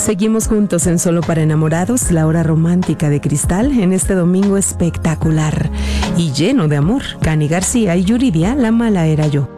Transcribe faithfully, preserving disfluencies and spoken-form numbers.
Seguimos juntos en Solo para Enamorados, la hora romántica de Cristal, en este domingo espectacular y lleno de amor. Cani García y Yuridia, La Mala Era Yo.